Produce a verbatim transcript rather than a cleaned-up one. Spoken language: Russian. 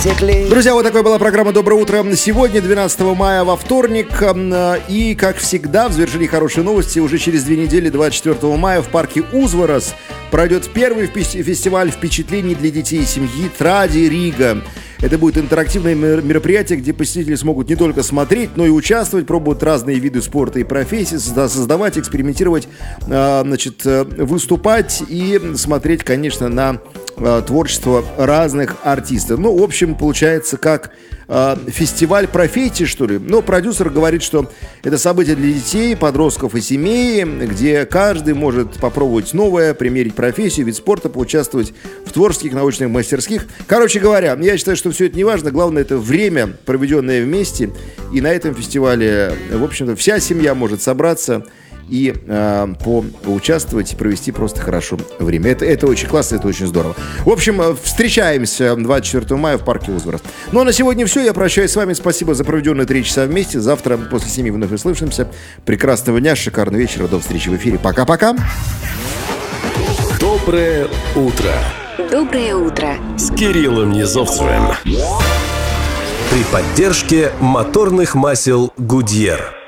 Друзья, вот такая была программа «Доброе утро». Сегодня, двенадцатого мая, во вторник. И, как всегда, в завершении хорошие новости. Уже через две недели, двадцать четвёртого мая, в парке Узворос пройдет первый фестиваль впечатлений для детей и семьи «Тради Рига». Это будет интерактивное мероприятие, где посетители смогут не только смотреть, но и участвовать, пробовать разные виды спорта и профессий, создавать, экспериментировать, значит, выступать и смотреть, конечно, на творчество разных артистов. Ну, в общем, получается, как э, фестиваль профессий, что ли. Но продюсер говорит, что это событие для детей, подростков и семей, где каждый может попробовать новое, примерить профессию, вид спорта, поучаствовать в творческих, научных мастерских. Короче говоря, я считаю, что все это не важно. Главное, это время, проведенное вместе. И на этом фестивале, в общем-то, вся семья может собраться и э, по, поучаствовать и провести просто хорошо время. Это, это очень классно, это очень здорово. В общем, встречаемся двадцать четвёртого мая в парке Узворос. Ну а на сегодня все. Я прощаюсь с вами. Спасибо за проведенные три часа вместе. Завтра после семи вновь услышимся. Прекрасного дня, шикарного вечера. До встречи в эфире. Пока-пока. Доброе утро. Доброе утро. С Кириллом Низовцевым. При поддержке моторных масел Goodyear.